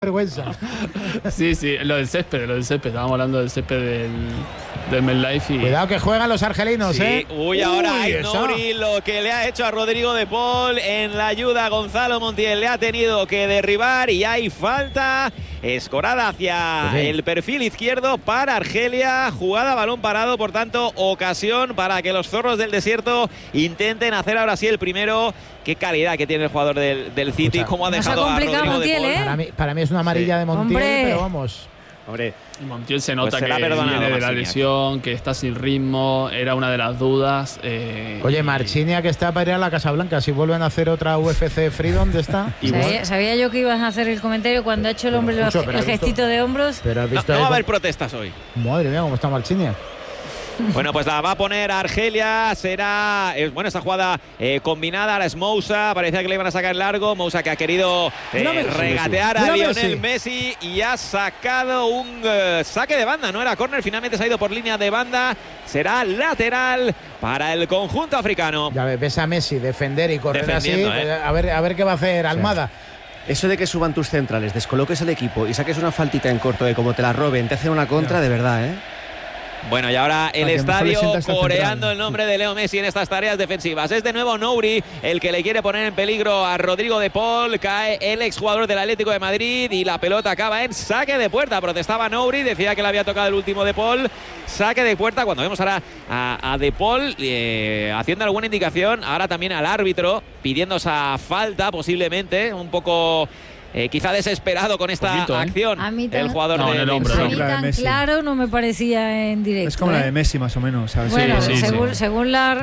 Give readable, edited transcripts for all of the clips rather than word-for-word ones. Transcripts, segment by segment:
vergüenza. Sí, lo del césped. Estábamos hablando del césped del MetLife. Cuidado que juegan los argelinos, sí. Ahora Ait Nouri lo que le ha hecho a Rodrigo de Paul en la ayuda. Gonzalo Montiel le ha tenido que derribar y hay falta. Escorada hacia el perfil izquierdo para Argelia. Jugada balón parado, por tanto, ocasión para que los zorros del desierto intenten hacer ahora sí el primero. Qué calidad que tiene el jugador del City. Cómo ha dejado a Rodrigo Montiel, de Paul. Para mí es una amarilla de Montiel, pero vamos. Hombre, Montiel se nota pues que viene de la lesión, que está sin ritmo, era una de las dudas. Oye, Marchinia que está para ir a la Casa Blanca, si vuelven a hacer otra UFC Free, ¿dónde está? Sabía yo que ibas a hacer el comentario cuando ha hecho el hombre el gestito de hombros. Pero no va a haber protestas hoy. Madre mía, cómo está Marchinia. Bueno, pues la va a poner Argelia. Será, esta jugada combinada. Ahora es Moussa. Parecía que le iban a sacar largo. Moussa que ha querido regatear a Lionel Messi y ha sacado un saque de banda. No era córner, finalmente se ha ido por línea de banda. Será lateral para el conjunto africano. Ya ves a Messi defender y correr así. A ver qué va a hacer Almada. Eso de que suban tus centrales, descoloques el equipo y saques una faltita en corto de como te la roben, te hacen una contra, de verdad, Bueno, y ahora el estadio coreando el nombre de Leo Messi en estas tareas defensivas. Es de nuevo Nouri el que le quiere poner en peligro a Rodrigo de Paul. Cae el exjugador del Atlético de Madrid y la pelota acaba en saque de puerta. Protestaba Nouri, decía que le había tocado el último de Paul. Saque de puerta cuando vemos ahora a de Paul haciendo alguna indicación. Ahora también al árbitro pidiendo esa falta posiblemente. Un poco... quizá desesperado con esta acción. El jugador del hombro. A mí tan claro no me parecía en directo. Es como la de Messi más o menos, ¿sabes? Bueno, según la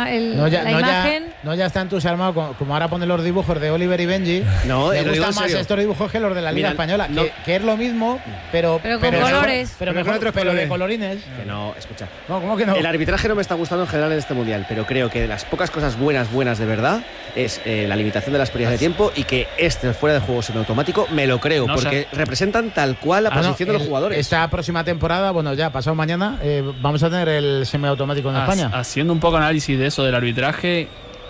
imagen. No ya está entusiasmado como ahora pone los dibujos de Oliver y Benji. No, me gustan más estos dibujos que los de la Liga Española, que es lo mismo, pero con colores. Pero de colorines. Que no, escucha. No, ¿cómo que no? El arbitraje no me está gustando en general en este mundial, pero creo que de las pocas cosas buenas de verdad es la limitación de las pérdidas de tiempo y que fuera de juego en automático, me lo creo, porque representan tal cual la posición de los jugadores. Esta próxima temporada, bueno, ya pasado mañana, vamos a tener el semiautomático en España. Haciendo un poco análisis de eso del arbitraje,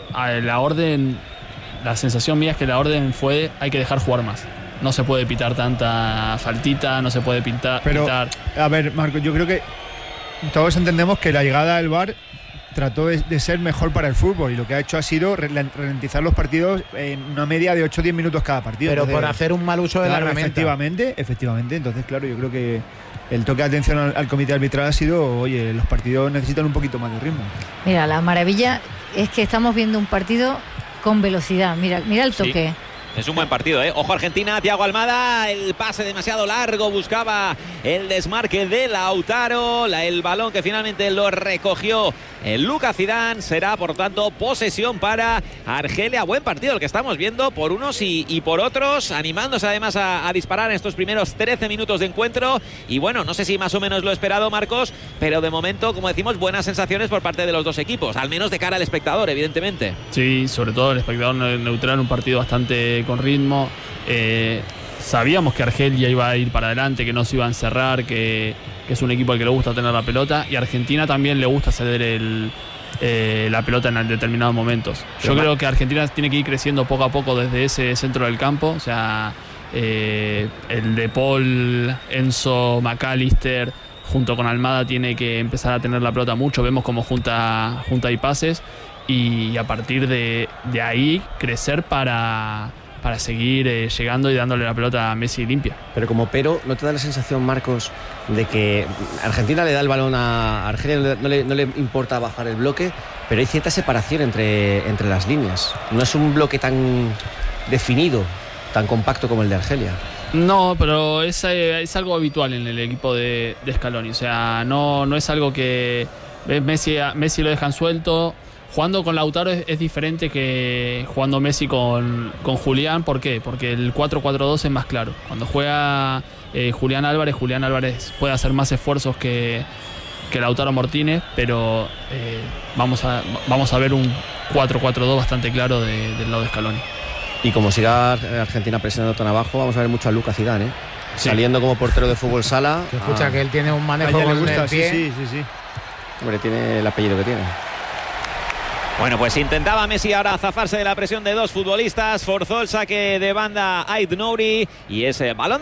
la sensación mía es que la orden fue: hay que dejar jugar más. No se puede pitar tanta faltita, no se puede pitar. A ver, Marco, yo creo que todos entendemos que la llegada del VAR trató de ser mejor para el fútbol y lo que ha hecho ha sido ralentizar los partidos en una media de 8 o 10 minutos cada partido. Pero entonces, por hacer un mal uso de la herramienta. Efectivamente. Entonces, claro, yo creo que el toque de atención al comité arbitral ha sido: oye, los partidos necesitan un poquito más de ritmo. Mira, la maravilla es que estamos viendo un partido con velocidad. Mira el toque. Sí. Es un buen partido, Ojo Argentina, Thiago Almada, el pase demasiado largo, buscaba el desmarque de Lautaro, el balón que finalmente lo recogió Lucas Zidane. Será, por tanto, posesión para Argelia. Buen partido el que estamos viendo por unos y por otros, animándose además a disparar en estos primeros 13 minutos de encuentro. Y bueno, no sé si más o menos lo esperado, Marcos, pero de momento, como decimos, buenas sensaciones por parte de los dos equipos, al menos de cara al espectador, evidentemente. Sí, sobre todo el espectador neutral, un partido bastante con ritmo. Sabíamos que Argelia iba a ir para adelante, que no se iba a encerrar, que es un equipo al que le gusta tener la pelota, y a Argentina también le gusta ceder la pelota en determinados momentos. Yo creo que Argentina tiene que ir creciendo poco a poco desde ese centro del campo, o sea, el de Paul, Enzo, McAllister junto con Almada tiene que empezar a tener la pelota mucho. Vemos cómo junta y pases, y a partir de ahí crecer para seguir llegando y dándole la pelota a Messi limpia. Pero ¿no te da la sensación, Marcos, de que Argentina le da el balón a Argelia, no le importa bajar el bloque, pero hay cierta separación entre las líneas? No es un bloque tan definido, tan compacto como el de Argelia. No, pero es algo habitual en el equipo de Scaloni. O sea, no es algo que Messi lo dejan suelto. Jugando con Lautaro es diferente que jugando Messi con Julián. ¿Por qué? Porque el 4-4-2 es más claro. Cuando juega Julián Álvarez puede hacer más esfuerzos que Lautaro Martínez, pero vamos a ver un 4-4-2 bastante claro del lado de Scaloni. Y como siga Argentina presionando tan abajo, vamos a ver mucho a Lucas Zidane, sí, saliendo como portero de fútbol sala. Se escucha que él tiene un manejo con el pie. Sí. Hombre, tiene el apellido que tiene. Bueno, pues intentaba Messi ahora zafarse de la presión de dos futbolistas, forzó el saque de banda Ait Nouri y ese balón